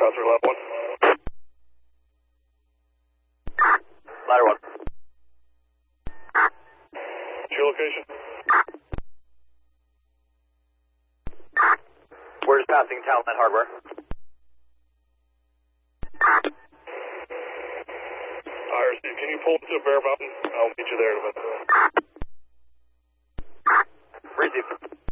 Concert Lab 1. Ladder 1. What's your location? We're just passing Townland Hardware. IRC, can you pull to Bear Mountain? I'll meet you there in a minute. Receive.